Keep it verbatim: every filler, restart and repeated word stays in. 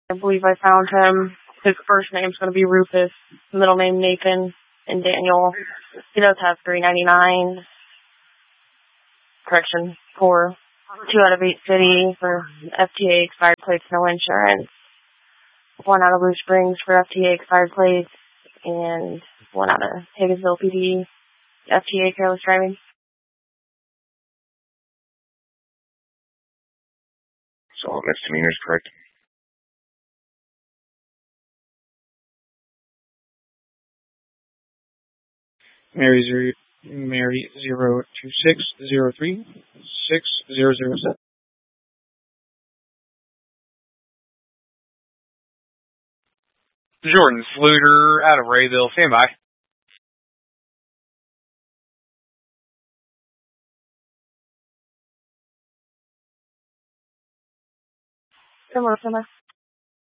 I believe I found him. His first name's going to be Rufus, middle name Nathan, and Daniel. He does have three ninety-nine. Correction, for two out of eight city for F T A expired plates, no insurance. One out of Blue Springs for F T A expired plates, and one out of Higginsville P D, F T A careless driving. So all misdemeanors, correct? Mary zero, Mary zero two six zero three six zero zero seven. Jordan Sluter out of Rayville. Stand by. Similar, similar.